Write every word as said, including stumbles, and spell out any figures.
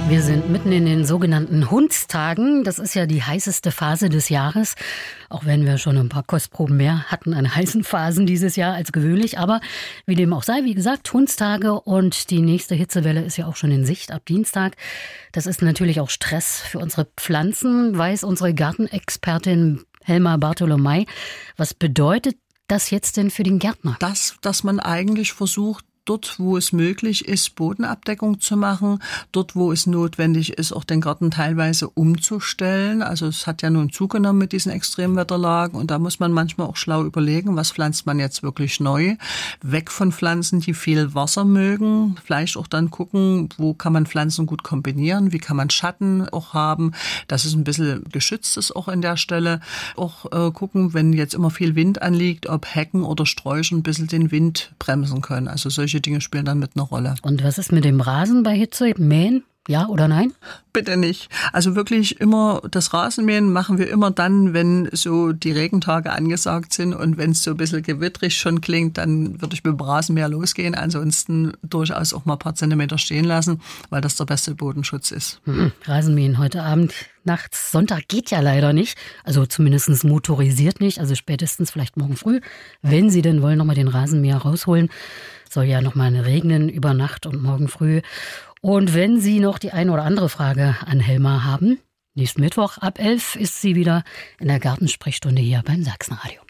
Wir sind mitten in den sogenannten Hundstagen. Das ist ja die heißeste Phase des Jahres. Auch wenn wir schon ein paar Kostproben mehr hatten an heißen Phasen dieses Jahr als gewöhnlich. Aber wie dem auch sei, wie gesagt, Hundstage und die nächste Hitzewelle ist ja auch schon in Sicht ab Dienstag. Das ist natürlich auch Stress für unsere Pflanzen, weiß unsere Gartenexpertin Helma Bartolomei. Was bedeutet das jetzt denn für den Gärtner? Das, dass man eigentlich versucht, dort, wo es möglich ist, Bodenabdeckung zu machen, dort, wo es notwendig ist, auch den Garten teilweise umzustellen. Also es hat ja nun zugenommen mit diesen Extremwetterlagen und da muss man manchmal auch schlau überlegen, was pflanzt man jetzt wirklich neu. Weg von Pflanzen, die viel Wasser mögen. Vielleicht auch dann gucken, wo kann man Pflanzen gut kombinieren, wie kann man Schatten auch haben, dass es ein bisschen geschützt ist auch in der Stelle. Auch äh, gucken, wenn jetzt immer viel Wind anliegt, ob Hecken oder Sträucher ein bisschen den Wind bremsen können. Also solche Dinge spielen dann mit einer Rolle. Und was ist mit dem Rasen bei Hitze? Mähen? Ja oder nein? Bitte nicht. Also wirklich immer das Rasenmähen machen wir immer dann, wenn so die Regentage angesagt sind und wenn es so ein bisschen gewittrig schon klingt, dann würde ich mit dem Rasenmäher losgehen. Ansonsten durchaus auch mal ein paar Zentimeter stehen lassen, weil das der beste Bodenschutz ist. Mhm. Rasenmähen heute Abend, nachts, Sonntag geht ja leider nicht. Also zumindest motorisiert nicht. Also spätestens vielleicht morgen früh, wenn Sie denn wollen, nochmal den Rasenmäher rausholen. Soll ja nochmal regnen über Nacht und morgen früh. Und wenn Sie noch die eine oder andere Frage an Helma haben, nächsten Mittwoch ab elf ist sie wieder in der Gartensprechstunde hier beim Sachsenradio.